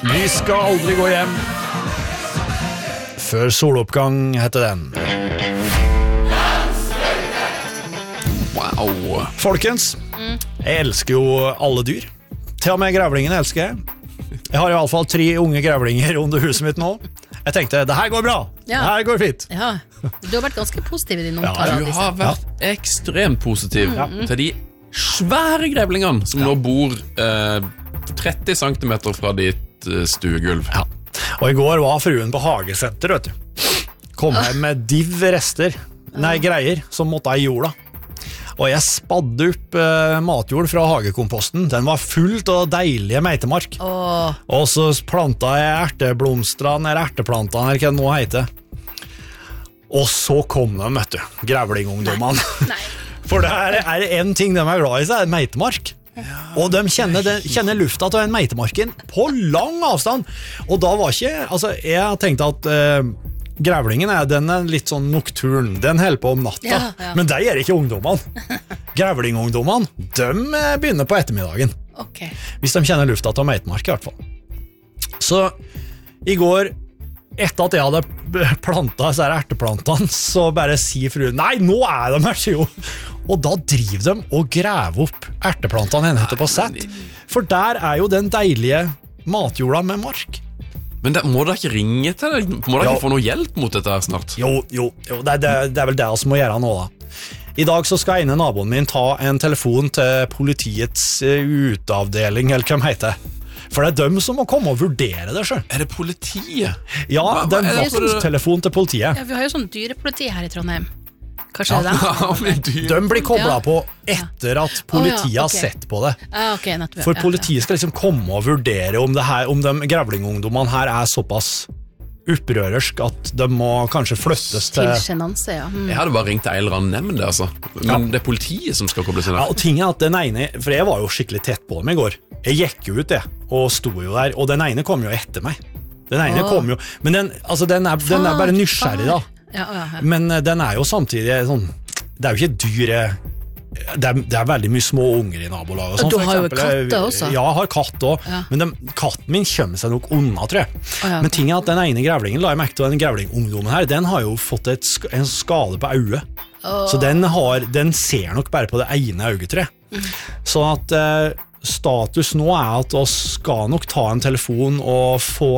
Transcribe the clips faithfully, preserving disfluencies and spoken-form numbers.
Vi skal aldri gå hjem før soloppgang heter den. Wow. Folkens, mm. jeg elsker jo alle dyr. Til og med grevlingen elsker jeg. Jeg har i hvert fall tre unge grevlinger under huset mitt nå. Jeg tenkte, det her går bra. Ja. Det her går fint. Ja, du har vært ganske positiv i din omtale. Ja, du har vært ja. ekstremt positiv ja. til de svære grevlingene som ja. nå bor eh, tretti centimeter fra ditt eh, stuegulv. Ja. Og i går var fruen på hagesenter, vet du. Kom hjem med div rester, nei, greier, som måtte i jorda. Og jeg spadde opp eh, matjord fra hagekomposten. Den var fullt av deilige meitemark. Åh. Og så planta jeg erteblomstrene, eller erteplantene, eller hva det nå heter. Og så kom de, vet du, grevlingungdommene. Nei. Nei. For det er, er det en ting de er glad i, så er det meitemark. Ja, og de kjenner, de kjenner lufta til en meitemarken på lang avstand. Og da var ikke, altså jeg tenkte at eh, grevlingen er, den er litt sånn nokturn, den holder på om natta, ja, ja. Men de er ikke ungdommene. Grevlingungdommene, de begynner på ettermiddagen. Okay. Hvis de kjenner lufta til meitemark i hvert fall. Så i går, etter at jeg hadde plantet disse erteplantene, så bare sier fruen, nei, nå er de her, sier hun. Og da driver de og graver opp erteplantene henne på sett. For der er jo den deilige matjorda med mark. Men det, må dere ikke ringe til det? Må dere jo. ikke få noe hjelp mot dette her snart? Jo, jo, jo det, det, det er vel det som må gjøre nå da. I dag så skal ene naboen min ta en telefon til politiets utavdeling, eller hva de heter. For det er dem som må komme og vurdere det selv. Er det politiet? Ja, hva, det er en vakttelefon til politiet. Ja, vi har jo sånn dyrepoliti her i Trondheim. Kanskje ja. det er de blir koblet ja. på etter at politiet oh, ja. okay. har sett på det. Ah, okay, For politiet skal liksom komme og vurdere om, det her, om de grevlingungdommene her er såpass opprørersk at de må kanskje flyttes til... Til Genanse, ja. Mm. Jeg hadde bare ringt til en eller annen nemnd, altså. Men ja. det er politiet som skal kobles inn her. Ja, og ting er at den ene, for jeg var jo skikkelig tett på dem i går. Jeg gikk jo ut det, og sto jo der, og den ene kom jo etter meg. Den ene oh. kom jo, men den, altså, den, er, den er bare nysgjerrig da. Ja, ja, ja. Men den er jo samtidig sånn, det er jo ikke dyre, det er, det er veldig mye små unger i nabolaget. Sånn, du har jo katt også. Ja, jeg har katt også, ja. Men den, katten min kommer seg nok unna, tror jeg. Oh, ja, men ting er at den ene grevlingen, la jeg merke til den grevlingungdommen her, den har jo fått et, en skade på øyet. Oh. Så den, har, den ser nok bare på det ene øyet, tror jeg. Mm. Så at eh, status nå er at vi skal nok ta en telefon og få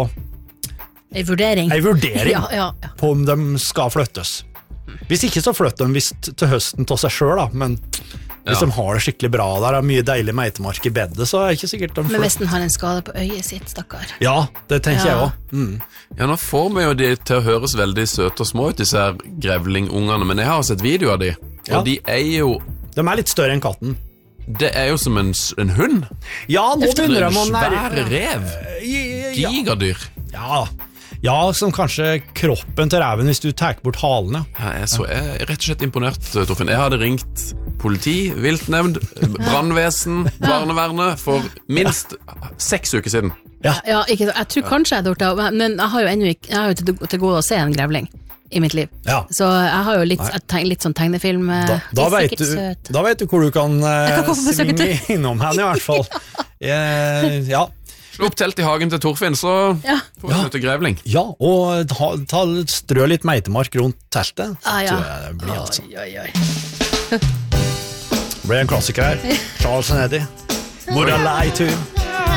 En vurdering, en vurdering ja, ja, ja. på om de skal flyttes. Hvis ikke så flytter de visst til høsten til seg selv da, men hvis ja. de har det skikkelig bra der, er mye deilig meitemark i beddet, så er det ikke sikkert de flytter. Men hvis den har en skade på øyet sitt, stakkar. Ja, det tenker ja. jeg også. Mm. Ja, nå får vi jo de til å høres veldig søte og små ut, disse her grevlingungene, men jeg har sett video av de, og ja. de er jo... De er litt større enn katten. Det er jo som en, en hund. Ja, nå begynner de å svære rev. Gigadyr. Ja, ja, som kanskje kroppen til reven hvis du tar bort halene. Ja, jeg, så, jeg er rett og slett imponert, Torfinn. Jeg hadde ringt politi, viltnemnd, brannvesen, barnevernet for minst seks uker siden. Ja, ja ikke, jeg tror kanskje jeg har gjort det, men jeg har jo ennå ikke, jeg har jo til, til gode å se en grevling i mitt liv. Ja. Så jeg har jo litt, tenk, litt sånn tegnefilm. Da, da, vet du, da vet du hvor du kan, uh, kan svinge innom henne i hvert fall. ja. Ja. Slå opp telt i hagen til Torfinn, så ja. får vi møte grevling. Ja, og ta, ta, strø litt meitemark rundt teltet. Ah, ja. Så det blir altså. Oi, oi, oi. Det blir en klassiker her. Charles and Eddie. Would I lie to you?